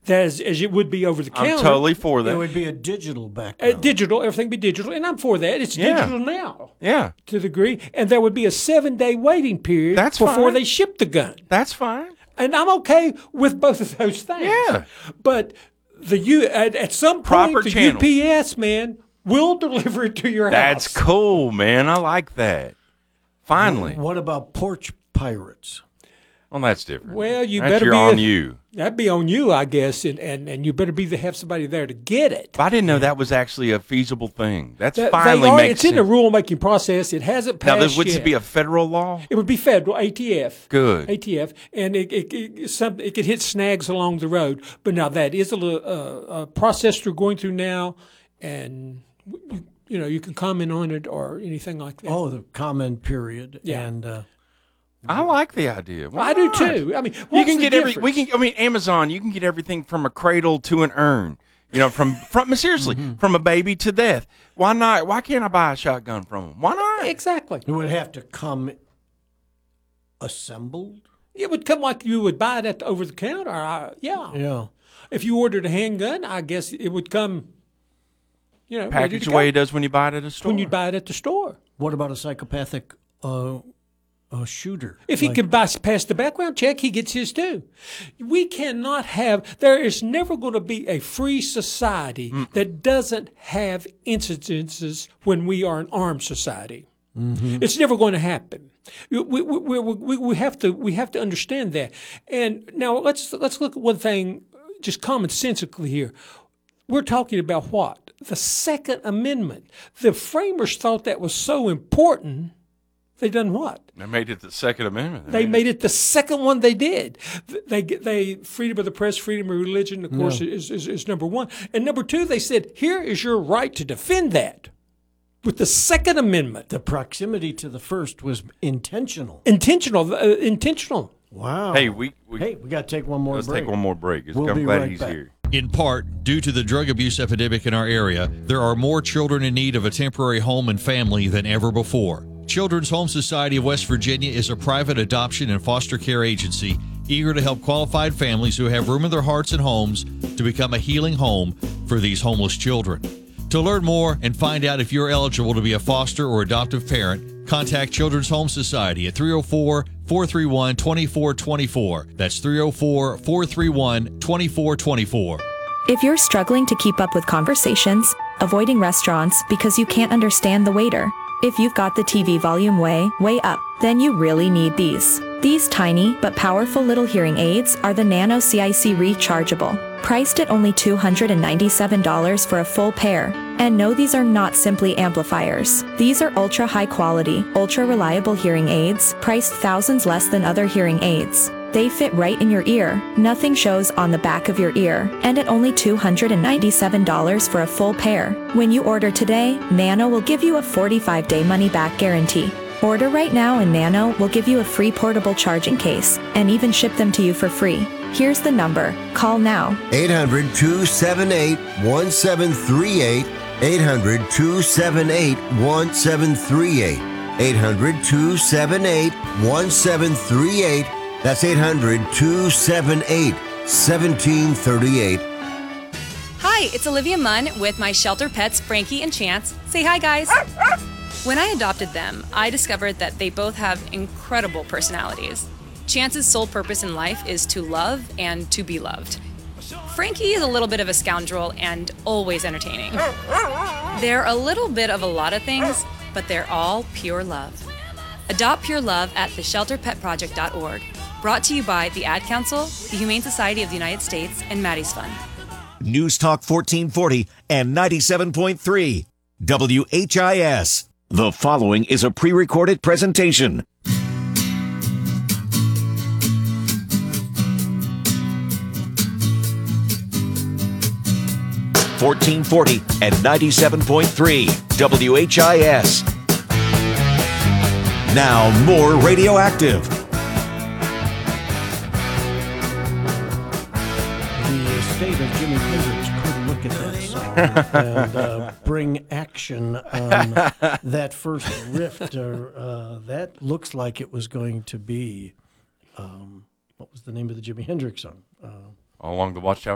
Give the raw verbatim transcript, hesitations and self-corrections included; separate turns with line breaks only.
that as, as it would be over the counter.
I'm totally for that.
It would be a digital
Uh,
background.
digital, everything be digital, and I'm for that. It's
Yeah.
digital now.
Yeah.
To the degree, and there would be a seven-day waiting period
That's
before
fine.
they ship the gun.
That's fine.
And I'm okay with both of those things.
Yeah.
But the U at, at some point,
Proper
the
channels.
U P S man will deliver it to your
That's
house.
cool, man. I like that. Finally.
What about porch pirates?
Well, that's different.
Well, you
that's
better
you're
be
on
a-
you.
That'd be on you, I guess, and, and, and you better be the, have somebody there to get it.
But I didn't know that was actually a feasible thing. That's
That-
finally
they are,
makes
it's in the
sense.
rule-making process. It hasn't
Now,
passed
this, would
yet.
this be a federal law?
It would be federal, A T F.
Good.
A T F, and it it, it, some, it could hit snags along the road. But now that is a, little, uh, a process they're going through now, and you, you know you can comment on it or anything like that.
Oh, the comment period.
Yeah.
And uh,
I like the idea. Why
I do
not?
too. I mean,
You
what's
can
the
get every.
difference?
We can. I mean, Amazon. You can get everything from a cradle to an urn. You know, from from seriously,
Mm-hmm.
from a baby to death. Why not? Why can't I buy a shotgun from them? Why not?
Exactly.
it would have to come assembled.
It would come like you would buy it at the over the counter. I, yeah.
Yeah.
If you ordered a handgun, I guess it would come. You know, ready
Package
to
the way
go
it does when you buy it at a store.
when you buy it at the store.
What about a psychopathic uh, uh, shooter?
If he
Like-
can pass, pass the background check, he gets his too. We cannot have, there is never going to be a free society that doesn't have incidences when we are an armed society. It's never going to happen. We, we, we, we, we have to we have to understand that. And now let's let's look at one thing, just commonsensically here. We're talking about what? The Second Amendment. The framers thought that was so important. They done what?
They made it the Second Amendment.
They made it the second one they did. They they freedom of the press, freedom of religion, of course, is, is is number one. And number two, they said, here is your right to defend that with the Second Amendment.
the proximity to the first was intentional.
Intentional, uh, intentional.
Wow.
Hey, we, we
Hey, we got to take one more
let's
break.
take one more break.
We'll
I'm
be
glad
right
he's
back.
here.
In part, due to the drug abuse epidemic in our area, there are more children in need of a temporary home and family than ever before. Children's Home Society of West Virginia is a private adoption and foster care agency eager to help qualified families who have room in their hearts and homes to become a healing home for these homeless children. To learn more and find out if you're eligible to be a foster or adoptive parent, contact Children's Home Society at three oh four, four three one, two four two four. That's three oh four, four three one, two four two four.
If you're struggling to keep up with conversations, avoiding restaurants because you can't understand the waiter, if you've got the T V volume way, way up, then you really need these. These tiny but powerful little hearing aids are the Nano C I C Rechargeable, priced at only two hundred ninety-seven dollars for a full pair. And no, these are not simply amplifiers. These are ultra high quality, ultra reliable hearing aids, priced thousands less than other hearing aids. They fit right in your ear, nothing shows on the back of your ear, and at only two hundred ninety-seven dollars for a full pair. When you order today, Nano will give you a forty-five day money-back guarantee. Order right now and Nano will give you a free portable charging case, and even ship them to you for free. Here's the number. Call now.
eight hundred, two seven eight, one seven three eight. eight hundred, two seven eight, one seven three eight. eight hundred, two seven eight, one seven three eight. That's eight hundred, two seven eight, one seven three eight.
Hi, it's Olivia Munn with my shelter pets, Frankie and Chance. Say hi, guys. When I adopted them, I discovered that they both have incredible personalities. Chance's sole purpose in life is to love and to be loved. Frankie is a little bit of a scoundrel and always entertaining. They're a little bit of a lot of things, but they're all pure love. Adopt Pure Love at the shelter pet project dot org. Brought to you by the Ad Council, the Humane Society of the United States, and Maddie's Fund.
News Talk fourteen forty and ninety-seven point three W H I S. The following is a pre-recorded presentation. fourteen forty and ninety-seven point three W H I S. Now more Radioactive.
The estate of Jimi Hendrix could look at that song and uh, bring action on that first riff. Uh, uh, that looks like it was going to be, um, what was the name of the Jimi Hendrix song? Uh,
All along the Watchtower.